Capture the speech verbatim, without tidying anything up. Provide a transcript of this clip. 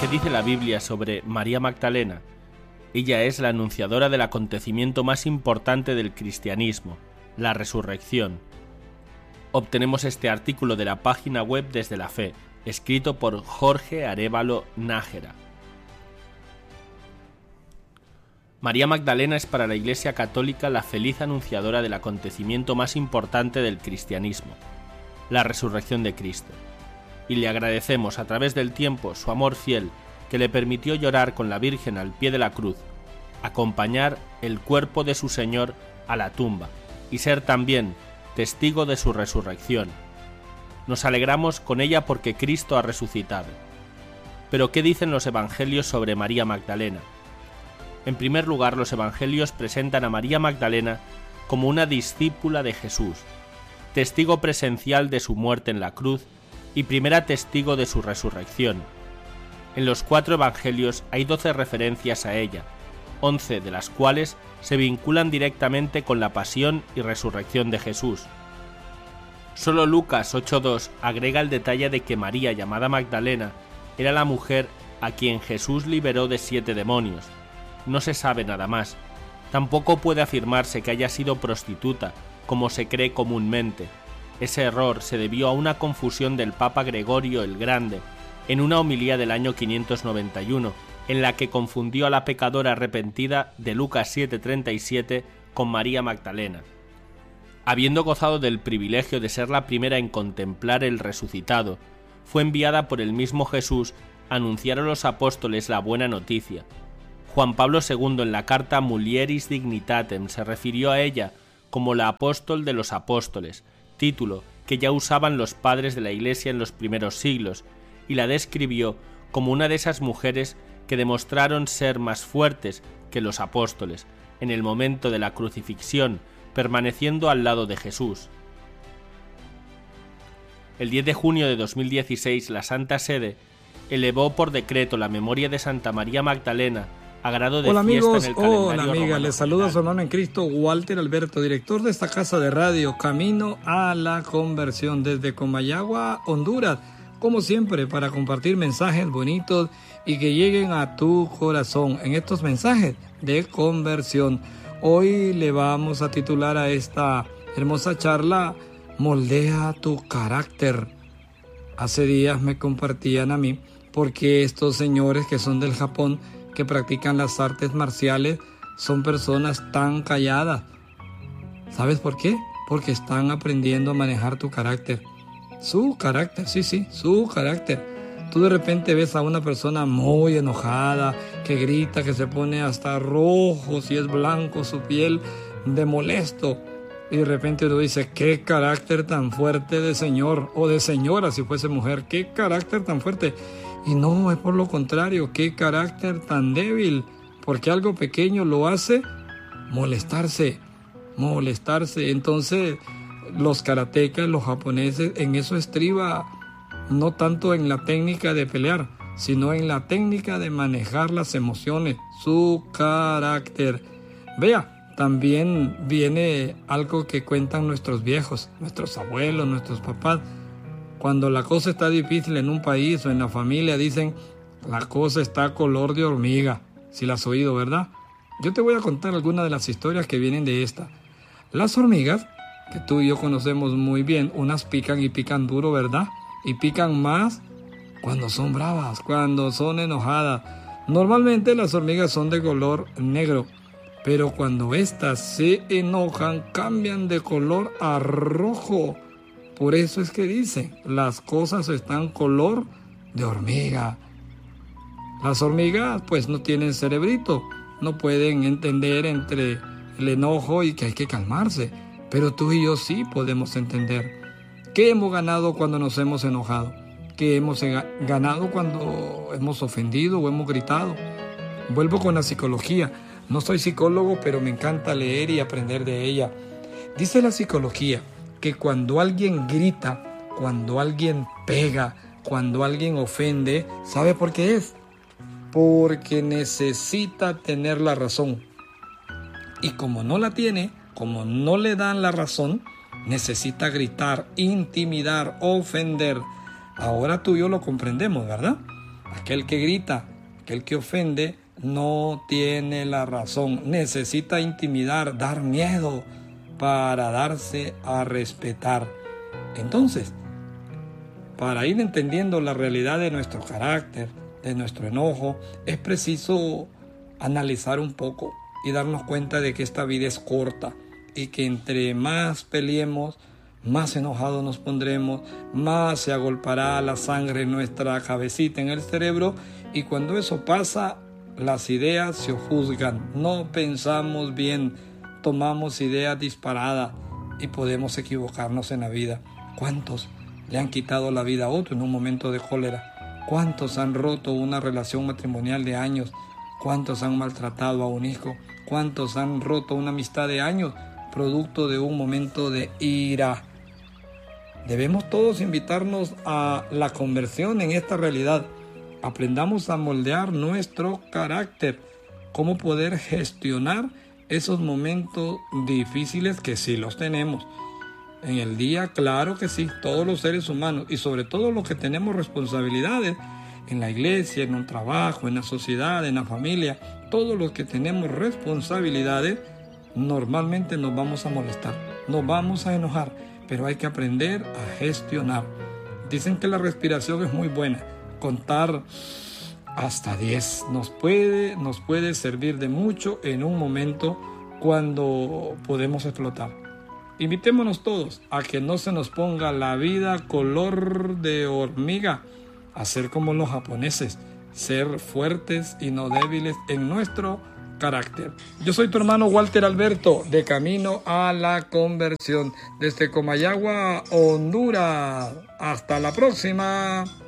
¿Qué dice la Biblia sobre María Magdalena? Ella es la anunciadora del acontecimiento más importante del cristianismo, la resurrección. Obtenemos este artículo de la página web Desde la Fe, escrito por Jorge Arévalo Nájera. María Magdalena es para la Iglesia Católica la feliz anunciadora del acontecimiento más importante del cristianismo, la resurrección de Cristo. Y le agradecemos a través del tiempo su amor fiel que le permitió llorar con la Virgen al pie de la cruz, acompañar el cuerpo de su Señor a la tumba y ser también testigo de su resurrección. Nos alegramos con ella porque Cristo ha resucitado. Pero ¿qué dicen los evangelios sobre María Magdalena? En primer lugar, los evangelios presentan a María Magdalena como una discípula de Jesús, testigo presencial de su muerte en la cruz y primera testigo de su resurrección. En los cuatro evangelios hay doce referencias a ella, once de las cuales se vinculan directamente con la pasión y resurrección de Jesús. Solo Lucas ocho dos agrega el detalle de que María, llamada Magdalena, era la mujer a quien Jesús liberó de siete demonios. No se sabe nada más. Tampoco puede afirmarse que haya sido prostituta, como se cree comúnmente. Ese error se debió a una confusión del Papa Gregorio el Grande en una homilía del año quinientos noventa y uno, en la que confundió a la pecadora arrepentida de Lucas siete treinta y siete con María Magdalena. Habiendo gozado del privilegio de ser la primera en contemplar el resucitado, fue enviada por el mismo Jesús a anunciar a los apóstoles la buena noticia. Juan Pablo segundo en la carta Mulieris Dignitatem se refirió a ella como la apóstol de los apóstoles, título que ya usaban los padres de la Iglesia en los primeros siglos, y la describió como una de esas mujeres que demostraron ser más fuertes que los apóstoles en el momento de la crucifixión, permaneciendo al lado de Jesús. El diez de junio de dos mil dieciséis, la Santa Sede elevó por decreto la memoria de Santa María Magdalena a grado de Hola fiesta amigos, en el calendario hola amiga, romano les saluda su hermano en Cristo, Walter Alberto, director de esta casa de radio, Camino a la Conversión, desde Comayagua, Honduras, como siempre, para compartir mensajes bonitos y que lleguen a tu corazón en estos mensajes de conversión. Hoy le vamos a titular a esta hermosa charla, Moldea tu carácter. Hace días me compartían a mí porque estos señores que son del Japón, que practican las artes marciales, son personas tan calladas. ¿Sabes por qué? Porque están aprendiendo a manejar tu carácter. Su carácter, sí, sí, su carácter. Tú de repente ves a una persona muy enojada, que grita, que se pone hasta rojo, si es blanco su piel, de molesto. Y de repente uno dice, qué carácter tan fuerte de señor, o de señora si fuese mujer, qué carácter tan fuerte. Y no, es por lo contrario, qué carácter tan débil, porque algo pequeño lo hace molestarse, molestarse. Entonces, los karatecas, los japoneses, en eso estriba no tanto en la técnica de pelear, sino en la técnica de manejar las emociones, su carácter. Vea, también viene algo que cuentan nuestros viejos, nuestros abuelos, nuestros papás. Cuando la cosa está difícil en un país o en la familia, dicen, la cosa está color de hormiga. Si la has oído, ¿verdad? Yo te voy a contar algunas de las historias que vienen de esta. Las hormigas, que tú y yo conocemos muy bien, unas pican y pican duro, ¿verdad? Y pican más cuando son bravas, cuando son enojadas. Normalmente las hormigas son de color negro, pero cuando éstas se enojan, cambian de color a rojo. Por eso es que dicen, las cosas están color de hormiga. Las hormigas pues no tienen cerebrito, no pueden entender entre el enojo y que hay que calmarse. Pero tú y yo sí podemos entender. ¿Qué hemos ganado cuando nos hemos enojado? ¿Qué hemos ganado cuando hemos ofendido o hemos gritado? Vuelvo con la psicología. No soy psicólogo, pero me encanta leer y aprender de ella. Dice la psicología que cuando alguien grita, cuando alguien pega, cuando alguien ofende, ¿sabe por qué es? Porque necesita tener la razón. Y como no la tiene, como no le dan la razón, necesita gritar, intimidar, ofender. Ahora tú y yo lo comprendemos, ¿verdad? Aquel que grita, aquel que ofende, no tiene la razón. Necesita intimidar, dar miedo para darse a respetar. Entonces, para ir entendiendo la realidad de nuestro carácter, de nuestro enojo, es preciso analizar un poco y darnos cuenta de que esta vida es corta y que entre más peleemos, más enojados nos pondremos, más se agolpará la sangre en nuestra cabecita, en el cerebro, y cuando eso pasa, las ideas se juzgan, no pensamos bien, tomamos ideas disparadas y podemos equivocarnos en la vida. ¿Cuántos le han quitado la vida a otro en un momento de cólera? ¿Cuántos han roto una relación matrimonial de años? ¿Cuántos han maltratado a un hijo? ¿Cuántos han roto una amistad de años producto de un momento de ira? Debemos todos invitarnos a la conversión en esta realidad. Aprendamos a moldear nuestro carácter, cómo poder gestionar esos momentos difíciles que sí los tenemos. En el día, claro que sí, todos los seres humanos y sobre todo los que tenemos responsabilidades en la iglesia, en un trabajo, en la sociedad, en la familia, todos los que tenemos responsabilidades, normalmente nos vamos a molestar, nos vamos a enojar, pero hay que aprender a gestionar. Dicen que la respiración es muy buena, contar hasta diez nos puede, nos puede servir de mucho en un momento cuando podemos explotar. Invitémonos todos a que no se nos ponga la vida color de hormiga, a ser como los japoneses, ser fuertes y no débiles en nuestro carácter. Yo soy tu hermano Walter Alberto, de Camino a la Conversión, desde Comayagua, Honduras. Hasta la próxima.